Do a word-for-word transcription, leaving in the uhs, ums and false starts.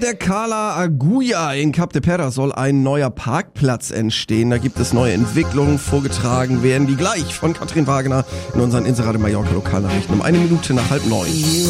der Cala Agulla in Cap de Pera soll ein neuer Parkplatz entstehen. Da gibt es neue Entwicklungen. Vorgetragen werden die gleich von Katrin Wagner in unseren Inserate Mallorca Lokalnachrichten um eine Minute nach halb neun.